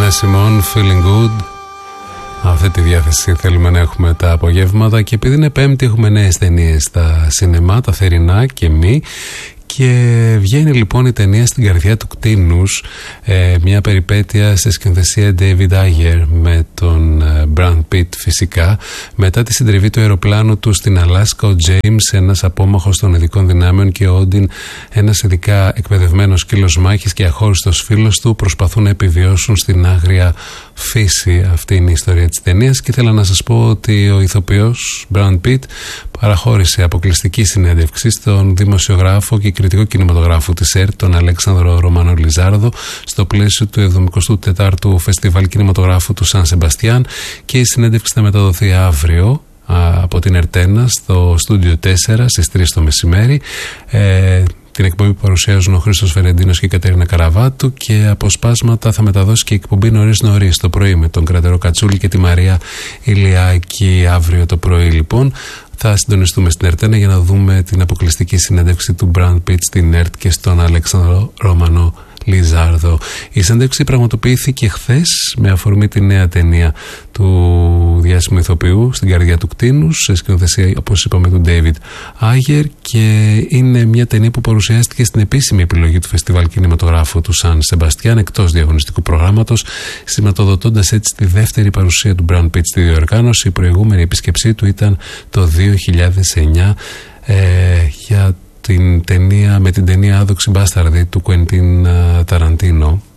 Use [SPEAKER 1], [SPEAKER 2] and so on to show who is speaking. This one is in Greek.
[SPEAKER 1] Simone, Feeling Good. Αυτή τη διάθεση θέλουμε να έχουμε τα απογεύματα και επειδή είναι Πέμπτη έχουμε νέες ταινίες στα σινεμά, τα θερινά και μη. Και βγαίνει λοιπόν η ταινία Στην καρδιά του κτήνους, μια περιπέτεια σε σκηνοθεσία David Ayer με τον Brad Pitt φυσικά. Μετά τη συντριβή του αεροπλάνου του στην Αλάσκα, ο James, ένας απόμαχος των ειδικών δυνάμεων, και ο Όντιν, ένας ειδικά εκπαιδευμένος σκύλος μάχης και αχώριστος φίλος του, προσπαθούν να επιβιώσουν στην άγρια φύση. Αυτή είναι η ιστορία της ταινίας και ήθελα να σας πω ότι ο ηθοποιός Brad Pitt παραχώρησε αποκλειστική συνέντευξη στον δημοσιογράφο και κριτικό κινηματογράφου της ΕΡΤ, τον Αλέξανδρο Ρωμανό Λιζάρδο, στο πλαίσιο του 74ου Φεστιβάλ Κινηματογράφου του Σαν Σεμπαστιάν, και η συνέντευξη θα μεταδοθεί αύριο από την ΕΡΤ1 στο στούντιο 4 στις 3 το μεσημέρι. Την εκπομπή που παρουσιάζουν ο Χρήστος Φερεντίνος και η Κατερίνα Καραβάτου, και αποσπάσματα θα μεταδώσει και η εκπομπή νωρίς το πρωί με τον Κρατερό Κατσούλη και τη Μαρία Ηλιάκη αύριο το πρωί. Λοιπόν, θα συντονιστούμε στην ΕΡΤ1 για να δούμε την αποκλειστική συνέντευξη του Brad Pitt στην ΕΡΤ και στον Αλέξανδρο Ρωμανό Λιζάρδο. Η συνέντευξη πραγματοποιήθηκε χθες με αφορμή τη νέα ταινία του διάσημου ηθοποιού Στην καρδιά του κτήνους, σε σκηνοθεσία, όπως είπαμε, του David Ayer, και είναι μια ταινία που παρουσιάστηκε στην επίσημη επιλογή του Φεστιβάλ Κινηματογράφου του Σαν Σεμπαστιάν εκτός διαγωνιστικού προγράμματος, σηματοδοτώντας έτσι τη δεύτερη παρουσία του Brad Pitt στη διοργάνωση. Η προηγούμενη επίσκεψή του ήταν το 2009 για την ταινία, με την ταινία Άδοξη Μπάσταρδη του Κουέντιν Ταραντίνο.